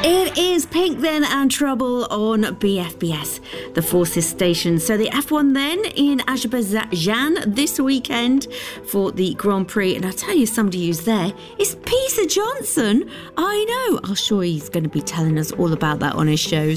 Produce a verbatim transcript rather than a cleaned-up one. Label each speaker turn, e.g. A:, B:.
A: It is Pink then and Trouble on B F B S, the Forces station. So the F one then in Azerbaijan this weekend for the Grand Prix. And I'll tell you, somebody who's there is Peter Johnson. I know. I'm sure he's going to be telling us all about that on his shows.